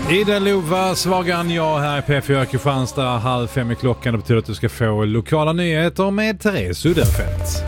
Ida Lova, svagare än jag här i P4 Kristianstad. 4:30 är klockan. Det betyder att du ska få lokala nyheter med Therese Uddenfelt.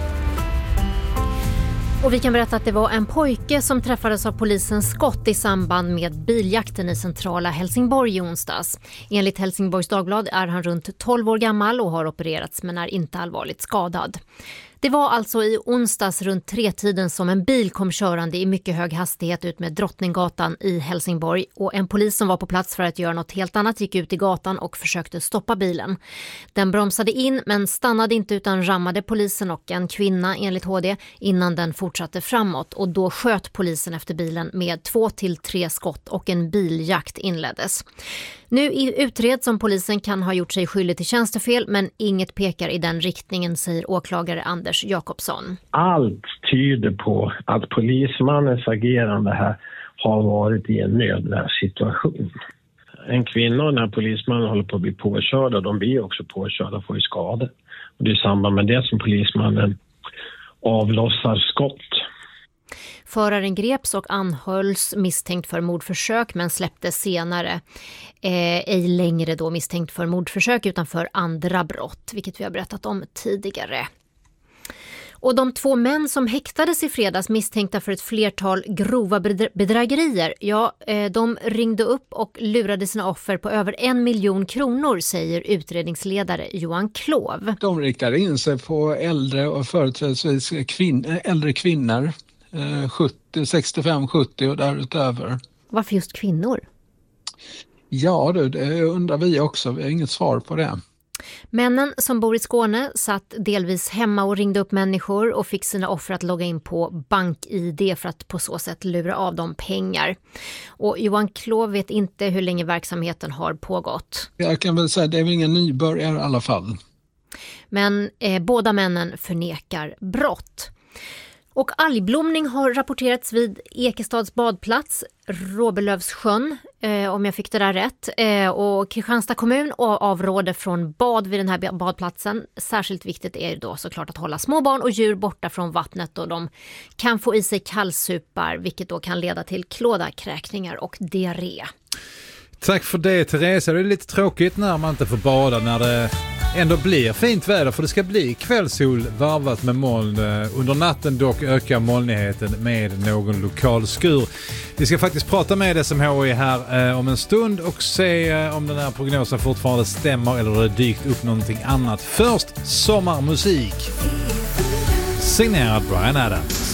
Och vi kan berätta att det var en pojke som träffades av polisens skott i samband med biljakten i centrala Helsingborg i onsdags. Enligt Helsingborgs Dagblad är han runt 12 år gammal och har opererats men är inte allvarligt skadad. Det var alltså i onsdags runt 3-tiden som en bil kom körande i mycket hög hastighet ut med Drottninggatan i Helsingborg, och en polis som var på plats för att göra något helt annat gick ut i gatan och försökte stoppa bilen. Den bromsade in men stannade inte utan rammade polisen och en kvinna enligt HD innan den fortsatte framåt, och då sköt polisen efter bilen med 2-3 skott och en biljakt inleddes. Nu utreds om polisen kan ha gjort sig skyldig till tjänstefel, men inget pekar i den riktningen, säger åklagare Anders Jakobsson. Allt tyder på att polismannens agerande här har varit i en nödvärnssituation. En kvinna och den här polismannen håller på att bli påkörda, och de blir också påkörda och får ju skador. Och det är i samband med det som polismannen avlossar skott. Föraren greps och anhölls misstänkt för mordförsök men släpptes senare. Ej längre då misstänkt för mordförsök utan för andra brott, vilket vi har berättat om tidigare. Och de 2 män som häktades i fredags misstänkta för ett flertal grova bedrägerier, de ringde upp och lurade sina offer på över 1 miljon kronor, säger utredningsledare Johan Klov. De riktade in sig på äldre och företrädesvis äldre kvinnor, 65-70 och därutöver. Varför just kvinnor? Ja, det undrar vi också. Vi har inget svar på det. Männen som bor i Skåne satt delvis hemma och ringde upp människor och fick sina offer att logga in på BankID för att på så sätt lura av dem pengar. Och Johan Klov vet inte hur länge verksamheten har pågått. Jag kan väl säga att det är väl ingen nybörjare i alla fall. Men båda männen förnekar brott. Och algblomning har rapporterats vid Ekestads badplats, Råbelövssjön, om jag fick det där rätt. Och Kristianstad kommun avråder från bad vid den här badplatsen. Särskilt viktigt är då såklart att hålla små barn och djur borta från vattnet, och de kan få i sig kallsupar, vilket då kan leda till klådakräkningar och diarré. Tack för det, Therese. Det är lite tråkigt när man inte får bada när det ändå blir fint väder, för det ska bli kvällssol varvat med moln. Under natten dock ökar molnigheten med någon lokal skur. Vi ska faktiskt prata med SMHI här om en stund och se om den här prognosen fortfarande stämmer eller det dykt upp någonting annat. Först sommarmusik. Signerad Bryan Adams.